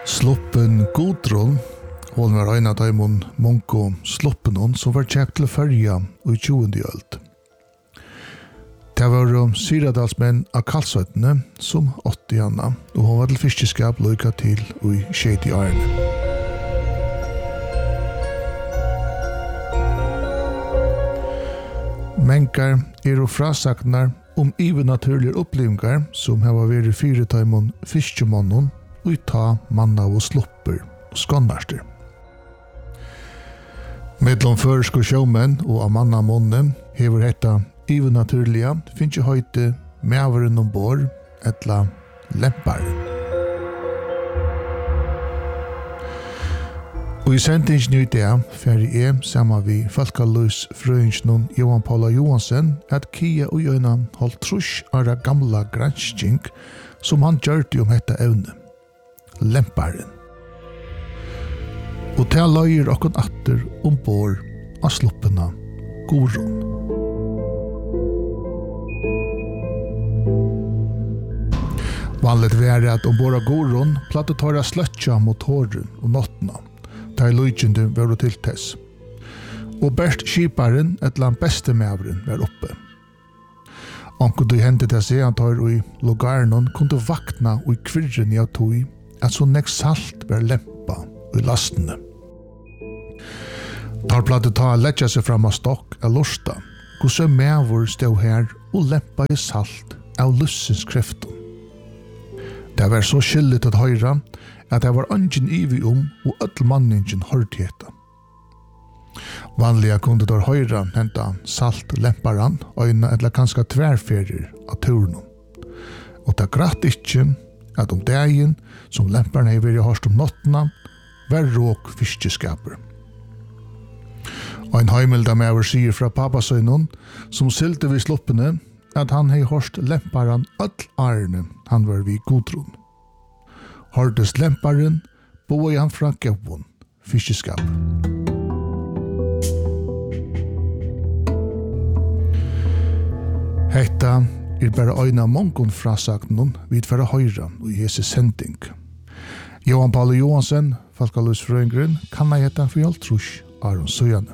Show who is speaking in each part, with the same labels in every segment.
Speaker 1: Sloppen Gudrun, hon var en av de monko sloppen som var kjekt til Førja i 20. øld. Det var syradalsmenn av Kalsøytene som 80 henne, og hon var til fiskeskap lykka til i 60 årene. Menkar og frasaknar naturlige opplevingar som har vært 4 timer fiskemannen og ta manna og slupper og skånarster. Mellom føresko sjåmenn og av manna månen hever hetta naturliga finnes jo høyte mæveren ombord etla lemparen. Og i sendingen i det ferdig sammen vi Falkalus frøyngsnån Johan Paula Johansen at Kia og Jøyna holdt trus av det gamla gransking som han gjørte om dette evne. Lemparen. Og til løyer okken atter ombord av sluppena Gorun. Vanligt var det at ombord av Gorun platte tåra sløtja motoren og nottena. Der løykjende var til tess. Og best skiparen, et land beste mævren, var oppe. Anker du hentet til seg han tar i logarnon kunne vakna og i kvirren i av tog at så nek salt var lempa i lastene. Tar platte ta letja seg fram av stokk av lorsta, hvordan mævor stod her og lempa i salt av lussens krefton. Det var så skyllet at høyra at det var ungen ivi og öll manningen hørtigheta. Vanliga kunde der høyra henta salt lemparan øyna eller kanskje tværferier av turnen. Og det gratt ikkje at dagen som lemparen hei vært hørst nottena var råk fiskeskaper. Og en heimilda mever sier fra pappasøynon som sylte vid sloppene at han hei hørst lemparan öll arne han var vid Gudrun. Hørtes lemparen boi han fra Gavon, fiskeskap. Hetta bare øyna mongon frasagnen vid for høyra og Jesu sending. Johan Paula Johansen, Falkalus frøyngren, kan jeg heta for alt trus Aron Søyane.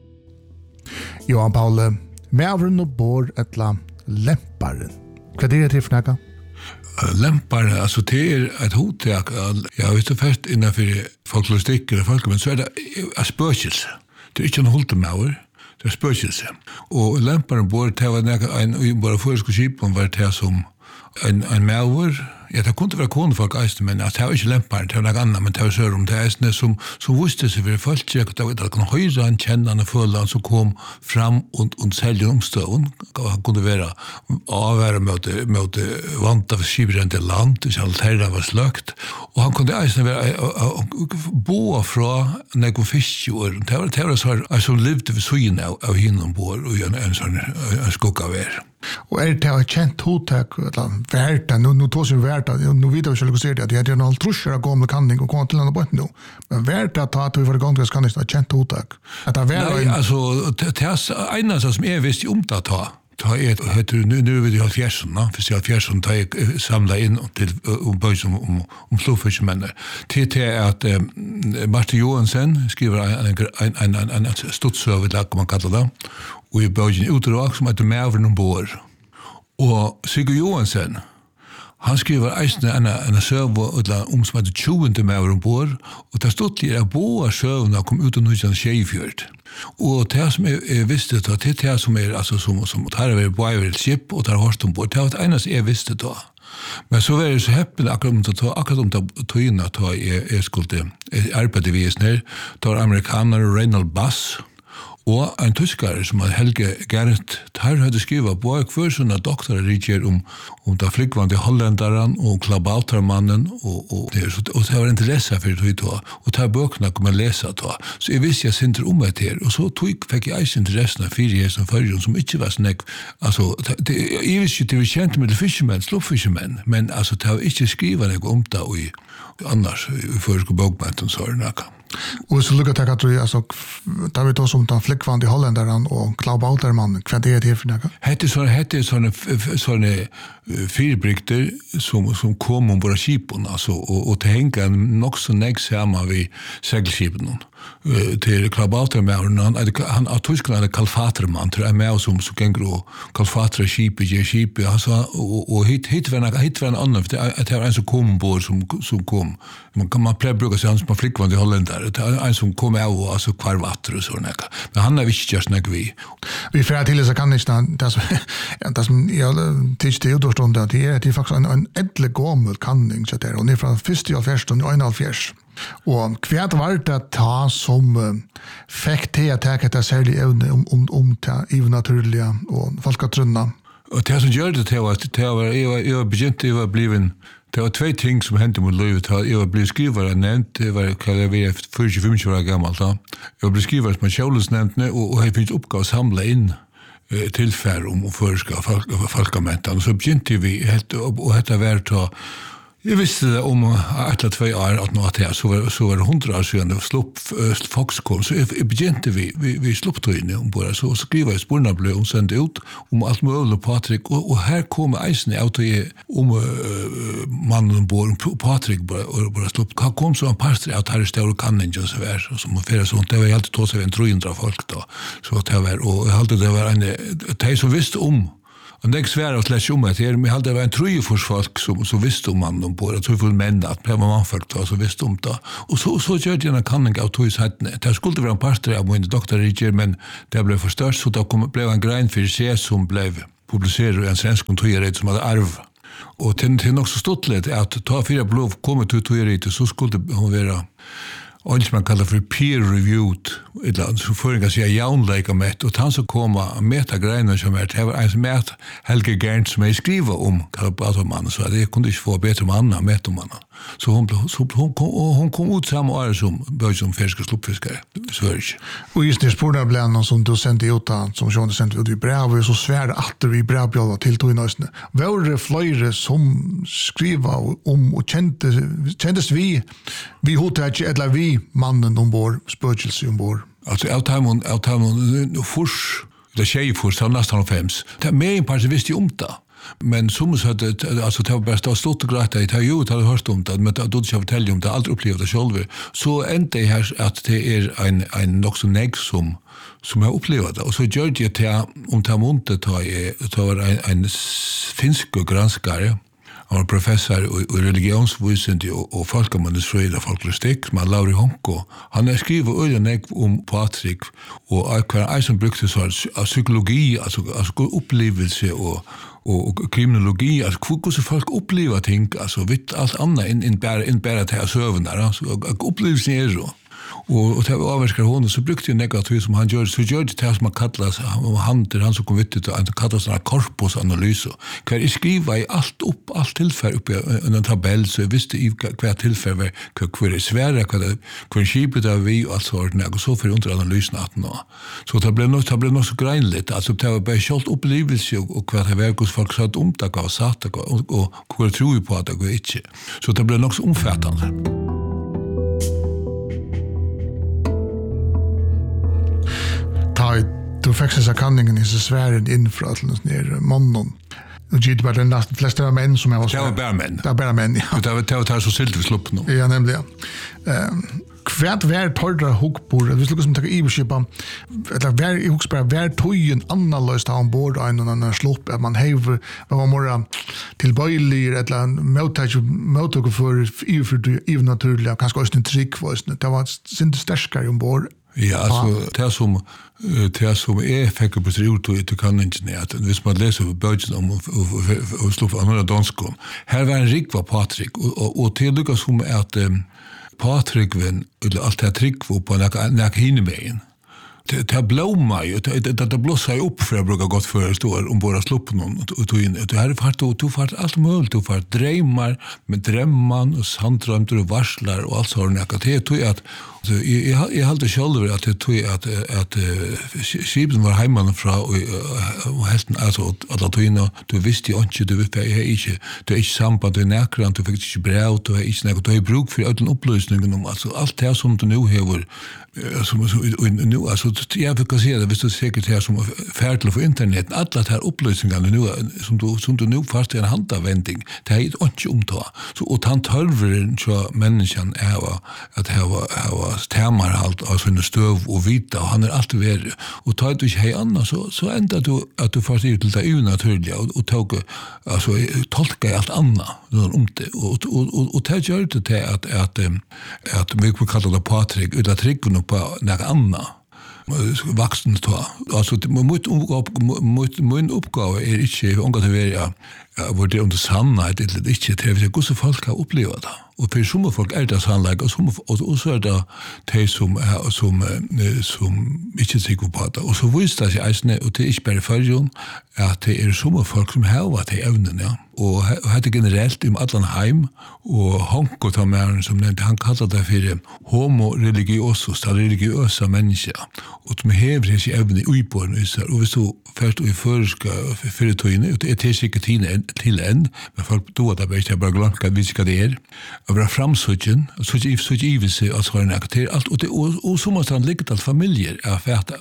Speaker 1: Johan Paula, mævren og bor etla lemparen. Hva det til for nægga?
Speaker 2: Lempare, altså det et hotek, ja, hvis du først innenfor folklogistikker og folkemenn, så det spøkelse. Det ikke en holtemauer, det spøkelse. Og lemparen bor til å være bare foresko skipen var til som en mauer. Ja, det kunne være konefolk eisne, men det var ikke lemparen, det var noe annet, men det var sør om det eisne som visste seg for folk, det kan høyre han, kjenne han og føle han som kom fram og selge omstøven. Han kunne være avvære med vant av skiberen til land, hvis alt herre var sløkt. Og han kunne eisne være bo fra noen fiskjord. Det var som levde ved søyen av henne ombord og en sånn skugga av
Speaker 1: Og det et kjent hotek, verta, nu tås vi verta, nu vet vi ikke hva det er en alt trusjer av gamle kanning og kommer til denne bøtten nå. Men verta ta at vi var gangres kanning, det kjent hotek.
Speaker 2: Nei, altså, det eneste som jeg visste om det ta heter, nu er vi i 70-årene, hvis jeg 70-årene tar jeg samlet inn til bøys om slåfiskemennene. Til at Martin Johansen skriver en stutsøve, man kaller det, og i bøysen utdrag som heter Mævren ombord. Og Sigurd Johansen, han skriver eisne en søve som heter 20. Mævren ombord, og det stod til at båda søvene kom ut av Nøysen Tjejfjord. Og det som jeg visste da, det som altså som tar over båda skip og tar hårst ombord, det var det eneste jeg visste da. Men så var jeg så heppelig akkurat om tøyene at jeg skulle arbeide visen her, det var amerikaner Reynold Bass, og en tyskare som Helge Gernt, der hadde skrivet på hver sånne doktorer rikker om det flygvande hollenderen og klabautermannen, og det var interesse for det, og det bøkene kom jeg lese da. Så jeg visste jeg sinter om det her, og så fikk jeg eisen interessen av 4 år som førre, som ikke var sånn, altså, jeg visste ikke det var kjent med fiskemenn, slåfiskmenn, men altså, det var ikke skrivet noe om det annars i förska bokmenten så är det näka.
Speaker 1: Och så lukar jag att alltså där vi då som den flickvand i holländaren och Klaubauterman kvant det för näka.
Speaker 2: Hette såna fyrbrikter som kom om våra skipon alltså och till hänga nog så näg samma vi segelskipen till Klaubauterman han att Tyskland Kalfaterman tror jag med som så gängro Kalfatra skip alltså och hit var en annan det var en som kom ombord som kom man bruka sig som flickvand i holländare en som kom av alltså kvar vatten och så näka men han är visst näka vi
Speaker 1: för till så kan inte det som jag tyckte ju då stod att det är faktiskt en ädle gammal kanning så där och ner från 1:1 och 1:1 och kvärt var det ta som fick det att ta det särskilt om det naturliga och folkatrunna
Speaker 2: och det som gör det var jag begynte var bliven det var två ting som hände mot livet. Jag blev skrivare nämnt, det var jag var 45 år gammal då. Jag blev skrivare som Kjolles nämnt och jag fick uppgave att samla in tillfär om förska folkamentan. Så begynte vi och detta var ta jag visste om att 2 år att något här så var det 100 år sedan Fox kom så begynte vi slopp in om bara så skriva i spårna och sände ut om allt möjligt Patrik och här kommer eisen ut om mannen ombord Patrik bara slopp kom så en pastor att här står och kan inte så där som för sånt det var alltid tog sig en 300 folk då så det var och jag hade det var en det som visste om och det är svårt att läsa om att det hade varit en tröjforsfolk som visste om mannen på det. Så vi får män att det var manfolk då, som visste om det. Och så gör det en kanning av tröjshättene. Det skulle vara en pastor av min doktorriker, men det blev förstört så det blev en grein för sig som blev publicerad i en svensk kontorret som hade arv. Och det är nog så ståttligt att ta 4 blov kommer till tröjret så skulle hon vara och som man kallar för peer-reviewed, eller så föringar sig jaunleika med, och han så kommer meta greiner som det var en som met Helge Gerndt som skriva om Kalbatermannen, så det kunde inte få bättre mann än metomannen. Så hon kom ut samma år som började som färska sluppfiskare i Sverige.
Speaker 1: Och just det spårnarbländen som du sände ut, som Sean sände ut i brev, så svär att vi brevbjörda till Toynösne. Var det flera som skriva om och kändes vi hotar eller vi mannen ombord, spökelse ombord?
Speaker 2: Alltså jag tar fors, det tjej fors, det var nästan 5. Det är mer en part som visste om det. Men som så alltså det var bara stått och gråta i tajut hade hört om det men då inte jag fortälja om det aldrig upplevde det själv så ända här att det är en nog så nägg som jag upplevde det och så gör det till om det montet tar en finsk granskare han var professor i religionsvetenskap och folkmanusfrid och folkloristik som Lauri Honko. Han har skrivit öjnägg om Patrik och hver som brukte så psykologi, alltså upplevelse och kriminologi, alltså hur folk upplever ting, alltså vitt allt annat än bara det här sövnar, alltså upplevelsen är så. Och det var avverskar hon så brukte jag negativt som han gör så gör det som man kallas han som kom vitt att kallas en korpusanalys kvar i skriva i allt tillfär uppe i en tabell så jag visste i kvar tillfär kvar är svära kvar skipet av vi och allt sånt och så för under analysen att nå så det blev nog så greinligt alltså det var bara skalt upplevelse och kvar det verkos folk sa att omtag av satt och kvar tror ju på att det går inte så det blev nog så omfattande.
Speaker 1: Du fick sig kanningen i så svären inför att ner mannen. Och det var den flesta av män som jag var.
Speaker 2: Det var bara män.
Speaker 1: Det var bara män, ja.
Speaker 2: Det var så silt vi slupp nu.
Speaker 1: Ja, nämligen. Kvärt vär torra hukbord, vi skulle som ta iverskipa, eller vär i hukspara, vär tojen annalöst av ombord och en annan slupp, att man hever, vad man mora tillböjlig, eller mottag för i naturliga, kanske också en trick, det var inte stärskare ombord.
Speaker 2: Ja, alltså det som är fäcker på triot och det kan inte att hvis man läser bögen om och slår för andra danskon. Här var en rik var Patrik och till lyckas som att Patrik eller allt det trick var på när hinner med. Det blommar ju, det blossar ju upp för jag brukar gått för står om bara sloppen och tog in. Det här är fart allt möjligt, du fart drömmar med drömman och sanddrömter och varslar och allt sådär. Det tog att jag hade själv att det tog att skipen var hemman fra och helten alltså att tog in och du visste ju inte du är inte samband du näkran du fick inte brev du är inte något du har bruk för all upplysningen om alltså allt det som du nu har som nu alltså jag vill säga det visst du säkert här som färdig på internet alla de här upplysningarna nu som du nu fast en handavvändning det är inte omta så och han tölver så människan är att ha stämmar allt alltså en stöv och vita och han är alltid värre och tar du inte hej annars så ändrar du att du fast ut till det onaturliga och tog alltså tolka allt annat om det och det gör det till att vi kan kalla det Patrik eller trycken på något annat vuxen då alltså min uppgave är inte om att vara vad det under sannhet eller inte det är hur så folk har upplevt det och för som folk är det sannolikt och så är det de som inte sikker på det og så visste det seg og det er ikke bare følgen at det er som folk som har til evnen ja. Og det er generelt i allan heim og Honko tar med som nevnte han kallar det for homo religiosus det religiøse mennesker og som hever disse evne uiborn og hvis du først og i føreska fyrir tøyne og det er sikkert til enn men folk då det er bare glank at vi skal det er og være framsøtjen så ikke seg at så er nekter alt og så måtte han ligge til familier av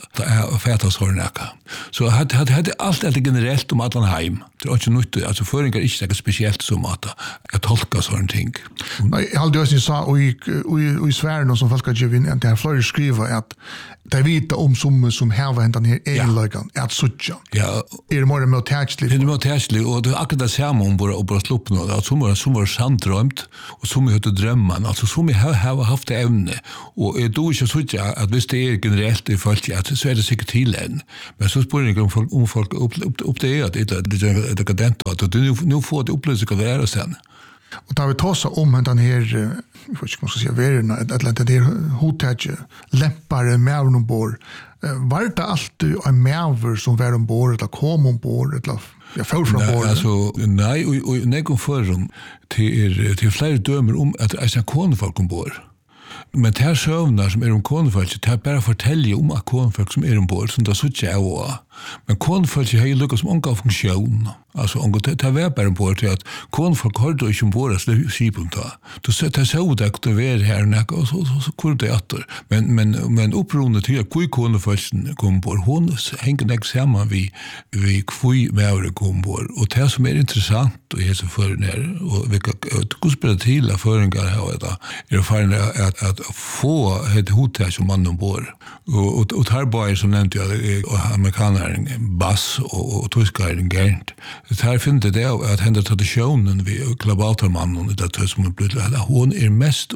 Speaker 2: fæta så er nekka så hadde alt er generelt om allan heim det er ikke nytt altså føringar ikke noe spesielt som at jeg tolker sånne ting.
Speaker 1: Nei, jeg hadde også sa, og i Sverige som folk har givet inn, at det er flere skriver at det vet om som har hentan her egenløygan, at suttja.
Speaker 2: Ja.
Speaker 1: Er det mer med å tætslig?
Speaker 2: Det er med å tætslig, og det er akkurat det samme om bare sluppen, at som var sanddrømt, og som høyte drømmen, altså som har haft det evne, og jeg tror ikke suttja at hvis det er generelt i folk, så er det sikkert til enn. Men så spør jeg om folk oppdager at det er dekadent, at nu får det oppløsning av det er sen.
Speaker 1: Og da vi tar seg om den her, jeg vet ikke hva man skal si, verden, eller den her hotellet, lempare, maven ombord, var det alltid en maver som var ombord, eller kom ombord, eller får fra ombord?
Speaker 2: Nei, og når jeg kom foran til flere dømer om at det er en konefolk ombord. Men det her søvner som om konefolk, det er bare forteller om at konefolk som ombord, som det sutt jeg også. Men konefolk har jo lukket som unga funksjon. Altså, det var bare ombord til at konefolk har du ikke ombord av skipen da. Du så det at det var her og så hvor det etter. Men opprundet til at hvor konefolken kom ombord, hun henger ikke sammen vi hvor med kom ombord. Og det som er interessant og jeg så fører ned, og vi kan spille til at føringer her er erfaren at få et hotell som mann ombord. Og her bare som nevnte jeg, amerikaneren Bass og tyskaren Gernt. Her finner det at henne tradisjonen vi Klabatermannen, det som hun er mest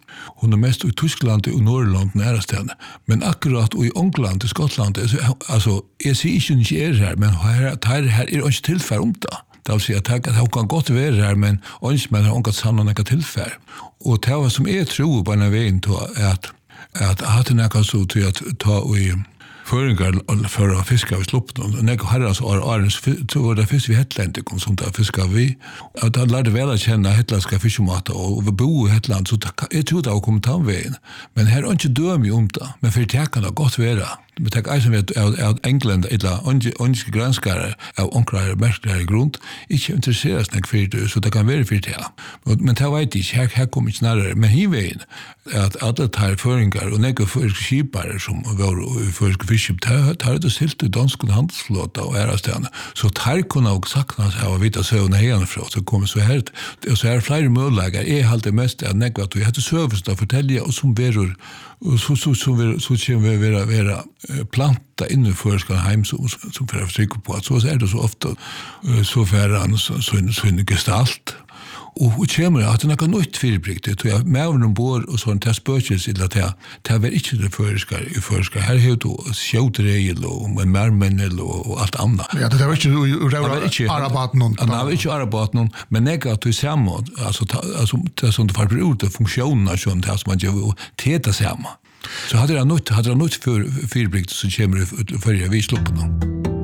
Speaker 2: i Tyskland og Norrland nærestene, men akkurat i England, i Skottland, altså, jeg sier ikke her, men her er ikke tilfær om det. Det vil si at det kan godt være her, men ønsker har omgått sammen noe tilfær. Og det som jeg tror på denne veien til at det noe så til at ta og føringar for å fiske av sluppen. Og når jeg herres årens, så var det fisk vi Hetlandet kom som da fiske vi. Og da lærte vel å kjenne hetlandske fiskemåter, og vi bo i Hetland, så jeg tror det var kommet av veien. Men her er ikke døm i om det, men for det kan det godt være. Vi tar eisen ved at England, eller ønske granskere av omkrar merkeligere grunn, ikke interesseres nok for det, så det kan være for det. Men det vet jeg ikke, her kommer ikke snarere. Men hiveien, at alle tar føringer, og nekker føriske skipere som var i føriske fiskeskip, tar det stilt i dansk handelsflåta og ærestene. Så tar kunne også saknas av å vite søvende herfra, så kommer så her. Og så er det flere muligheter. Jeg halte mest av nekker at vi hadde søvest å fortelle, og som verur, og så kommer vi være planta innenfor heim som for å trykke på at så er det så ofte så færre han sånn gestalt og kommer at det er noe nytt fyrirbrikt det er med ombord og sånn til spøkjes eller til var ikke det føreskar her har du sjåtregel og mermennel og alt annet
Speaker 1: ja, det var ikke arabaten
Speaker 2: det var ikke arabaten men jeg at du sammen altså det er sånn det får ut funksjoner sånn det som man gjør teta sammen Så hade han något för fyrblikt så kommer för vi sloppen då.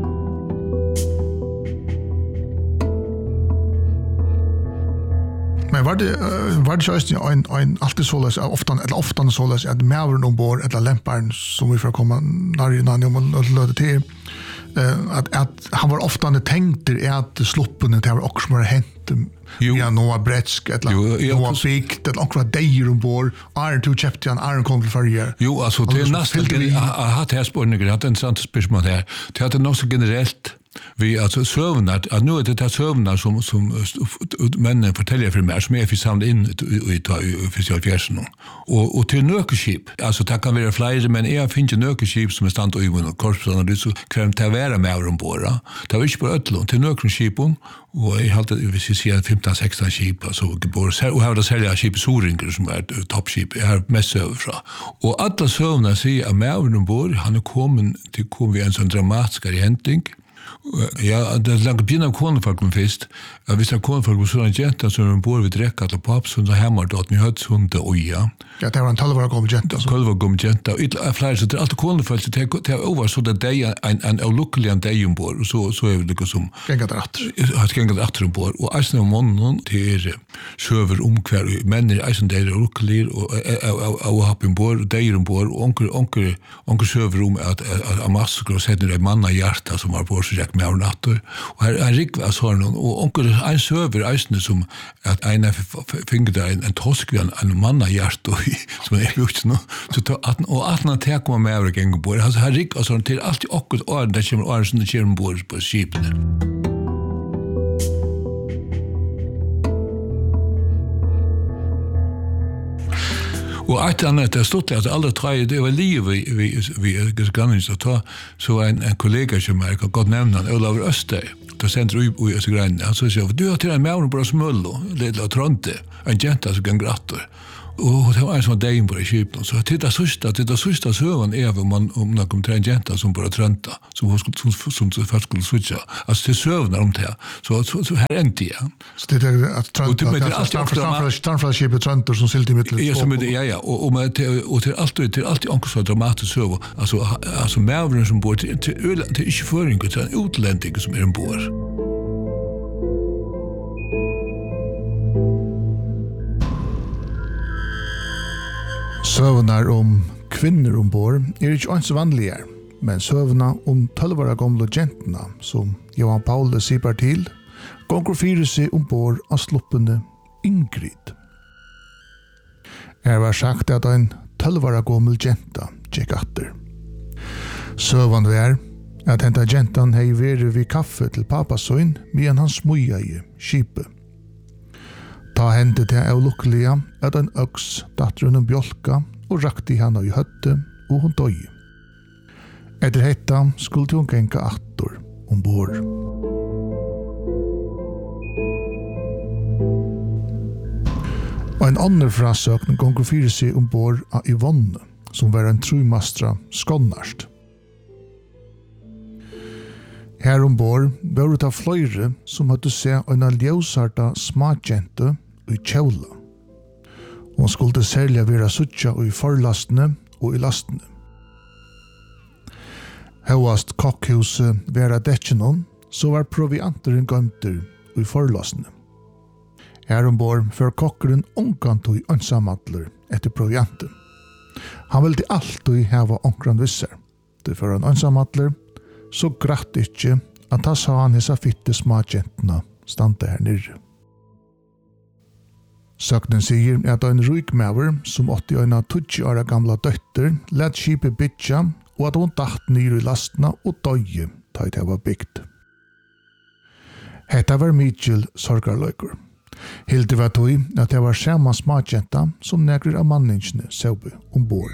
Speaker 1: Men var det just en alltid såles ofta såles att mävren ombord eller lämparen som vi får komma när om löde till att han var ofta tänkt att sloppen det var också mer hänt ja Noah Bretsk eller Noah Big det också dejer ombord Iron to Chapter Iron Control för år.
Speaker 2: Jo alltså det är nästan att ha spårningar att en sant spörsmål här. Det hade nog så generellt vi alltså sövnar att nu är det sövnar som männen fortäljer för mig som är för samla in i officiellt fjärsen och till nökeskip alltså det kan vara fler men jag finner nökeskip som är stand och i korpsen det så krävs det vara med ombord det var inte på öllon till nökeskepen och jag hade vi ser 15-16 skip alltså bor och har det sälja skip Soringar som är toppskip är mest överfra och alla sövnar säger att med ombord han är kom vi en sån dramatisk händning. Ja, det låg björn av konfolk först. Jag visste att konfolk var sådana jäntor som bor vid räcka till paps och hemma då att ni hade sånt oja.
Speaker 1: Ja, det var en 12-årig gammal jänta.
Speaker 2: 12-årig gammal jänta. Och flera så det allt konfolk så det över så det är en olycklig dag ombord och så är det liksom
Speaker 1: gängat rätt.
Speaker 2: Har gängat rätt ombord och alltså mån till server omkvar män är alltså det olycklig och har ombord där ombord och onkel serverrum att massor och sätter det manna hjärta som var på så med natter och här rikvar så någon och onkel en server isne som att en finger där en tosk en manna hjärta som är gjort nu så att när det kommer med över gång på alltså här rikvar så till allt och det kommer år som det kommer bord på skipen. Och att annat det stod att alla tre det var liv vi kan så ta så en kollega som jag kan gott nämna Olav Öster då sände vi i så grejen alltså så du har till en mävren på smull då det Tronte en jänta som kan grattor och det var en sån dag på skipen så det sista sövan är om man kommer till en jänta som bara trönta som så fast skulle switcha alltså till sövnar om det så här inte ja
Speaker 1: så det är att trönta framför skipet tröntor som silt i mitten
Speaker 2: ja som ja och till allt onkel så dramatiskt söv alltså mävren som bor till inte föring utan utlänning som är ombord.
Speaker 1: Sövnar om kvinnor ombord är inte ens vanliga, men sövna om 12-åriga gamla genterna som Johan Paul sipar till gånger fyra sig ombord av sloppande Ingrid. Här var sagt att en 12-åriga gammal genta gick efter. Sövande är att henta gentan hej varit vid kaffe till pappas son medan han smuja i skipet. Ta hände det olyckliga att en öx datt runt bjölka och rakte henne i hötte och hon dög. Efter detta skulle hon gänga attor ombord. Och en annan frasökning gånger fyra sig ombord av Yvonne som var en trumastra skonnarst. Här ombord var det av flöjre som hade sett en ljósarta smakjente i kjola. Hon skulle sälja vara suttja i förlastene och i lastene. Høyast kokkhuset vera dekkenon, så var provianteren gømter i förlastene. Her ombord för kokkeren omkant i ønsamadler etter provianten. Han ville alltid hava omkran visser. Det for en ønsamadler, så gratt ikke at han sa han hessa fitte smakjentene stande her nere. Søknen sier at en rykmaver som 80 år gamla døtter lett skipet bytja og at hun datt nere i lastene og døye da det var bygd. Hetta var Mitchell sorgarløyker. Hilde var tog at det var samme smakjenta som nekrer av manningsene søbe ombord.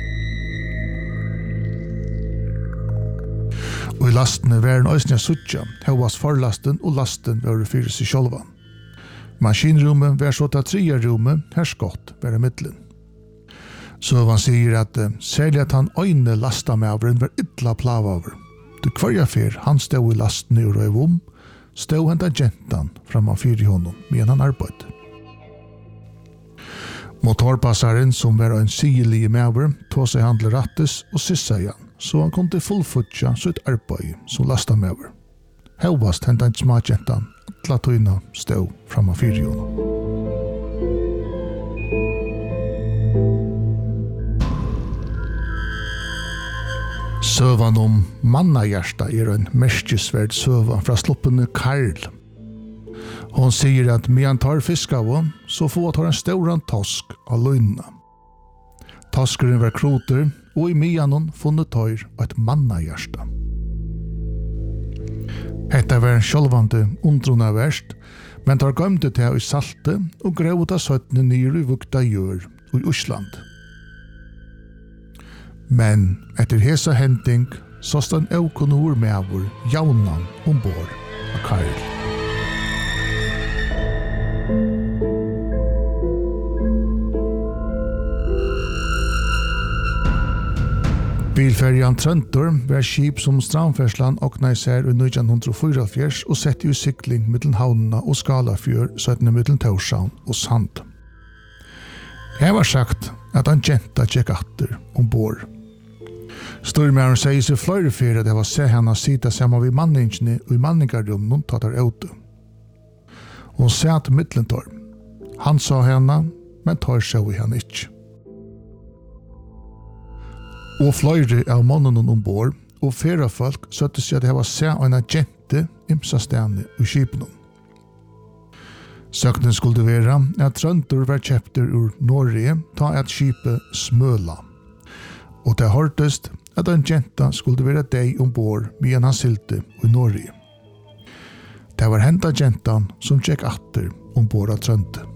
Speaker 1: Og i lastene var en øsne suttja, høyast forlasten og lasten var fyrir seg sjolvan. Maskinrummet var så til tredje rommet, her skott var i middelen. Så han sier at særlig at han øyne lastamaveren var ytla plavaver. Du kvarja fyr, han stod i lasten i røyvom, stod henta gentan framman fyr i honom medan han arbeid. Motorpassaren, som var en sigelig mever, tog seg handle rattes og sissa igjen, så han kunde fullfutja sitt arbeid som lasta mever. Helvast hentan smagentan, alla tøyna stod framma fyrhjulene. Søvan om mannahjärsta en merkesvärd søvan fra sloppene Karl. Hon sier at medan tar fiskavån, så får tar en stor tosk av løgna. Toskeren var kroter, og i medan funnet tar et mannahjärsta. Hetta var en sjølvande undrona verst, men tar gømte til i salte og grevda søttene nyr i vukta gjør i Osland. Men etter hesa hending så stann aukonor meavur jaunan ombord av Karl. Bilferjan Trøntor var skip som strandferslan okna især i 1944 og sett i sykling mittlen Havnena og Skalafjør, søttene mittlen Torshavn og Sand. Jeg var sagt at han kjenta tjekk atter ombord. Stormæren sier seg flere fyrir at jeg var se henne sida sammen vid manningene og i manningarrummen tatt der ute. Hun satt mittlen tor. Han sa henne, men tar så i henne ikke. Og flere av mannen ombord, og flere folk søtte seg at jeg var se en agente imsa stene i skipen. Søknen skulle være at Trøntor var kjepter ur Norge ta et skipet Smøla. Og det hørtest at en jenta skulle være deg ombord medan han silte i Norge. Det var henta jentan som tjekk atter ombord av Trønte.